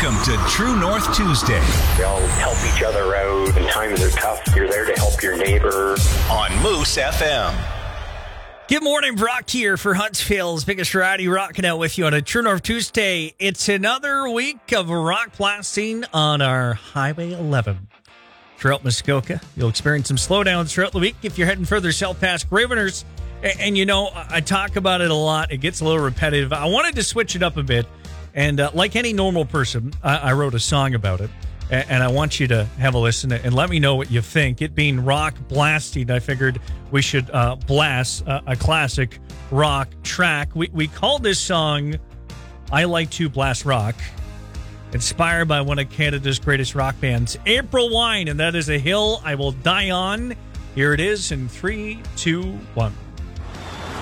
Welcome to True North Tuesday. We all help each other out. When times are tough, you're there to help your neighbor. On Moose FM. Good morning, Brock here for Huntsville's biggest variety, rocking out with you on a True North Tuesday. It's another week of rock blasting on our Highway 11. Throughout Muskoka, you'll experience some slowdowns throughout the week if you're heading further south past Gravenhurst. And you know, I talk about it a lot. It gets a little repetitive. I wanted to switch it up a bit. And like any normal person, I wrote a song about it. And I want you to have a listen and let me know what you think. It being rock blasting, I figured we should blast a classic rock track. We called this song I Like to Blast Rock, inspired by one of Canada's greatest rock bands, April Wine. And that is A Hill I Will Die On. Here it is in 3, 2, 1.